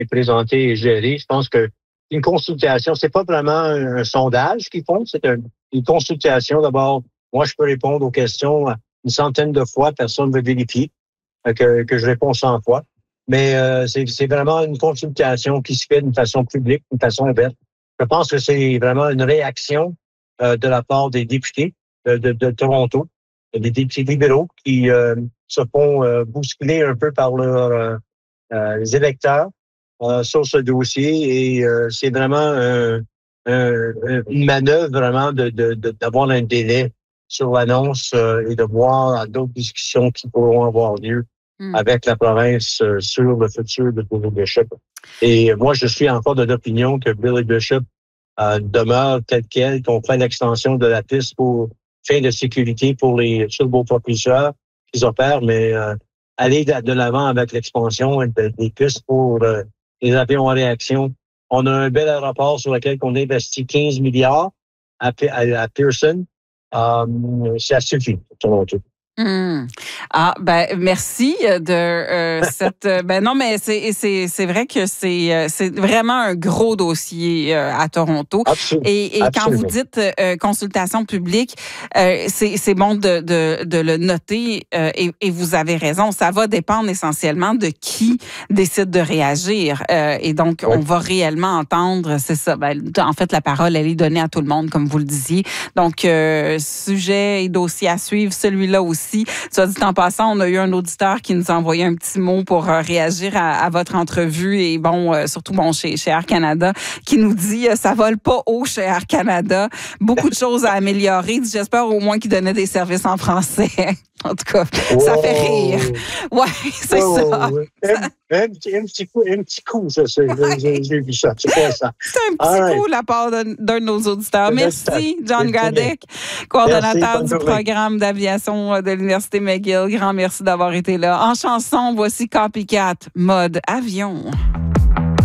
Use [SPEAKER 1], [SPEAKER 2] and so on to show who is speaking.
[SPEAKER 1] est présenté et géré. Je pense que une consultation, c'est pas vraiment un sondage qu'ils font, c'est une consultation. D'abord, moi, je peux répondre aux questions une centaine de fois, personne ne veut vérifier que je réponds 100 fois. Mais c'est vraiment une consultation qui se fait d'une façon publique, d'une façon ouverte. Je pense que c'est vraiment une réaction de la part des députés de Toronto, des députés libéraux qui se font bousculer un peu par leurs les électeurs sur ce dossier. Et c'est vraiment une manœuvre vraiment d'avoir un délai sur l'annonce et de voir d'autres discussions qui pourront avoir lieu avec la province sur le futur de Billy Bishop. Et moi, je suis encore de l'opinion que Billy Bishop demeure tel quel, qu'on fait l'extension de la piste pour fin de sécurité pour les turbopropulseurs qu'ils opèrent, mais aller de l'avant avec l'expansion des pistes pour les avions en réaction. On a un bel aéroport sur lequel on investit 15 milliards à Pearson. Ça suffit, Toronto.
[SPEAKER 2] Ah, ben, merci de cette. Ben non, mais c'est vrai que c'est vraiment un gros dossier à Toronto.
[SPEAKER 1] Absolument.
[SPEAKER 2] Et quand vous dites consultation publique, c'est bon de le noter et vous avez raison. Ça va dépendre essentiellement de qui décide de réagir. Et donc, on va réellement entendre, c'est ça. Ben, en fait, la parole, elle est donnée à tout le monde, comme vous le disiez. Donc, sujet et dossier à suivre, celui-là aussi. Soit dit en passant, on a eu un auditeur qui nous a envoyé un petit mot pour réagir à votre entrevue et bon, surtout bon chez Air Canada, qui nous dit ça vole pas haut chez Air Canada, beaucoup de choses à améliorer. J'espère au moins qu'il donnait des services en français. En tout cas, ça fait rire. Ouais, c'est ça.
[SPEAKER 1] Un petit coup, ça, j'ai vu ça. C'est pas ça.
[SPEAKER 2] C'est un petit coup de la part d'un de nos auditeurs. Merci, John Gradek, coordonnateur du programme d'aviation de l'Université McGill. Grand merci d'avoir été là. En chanson, voici Copycat, mode avion.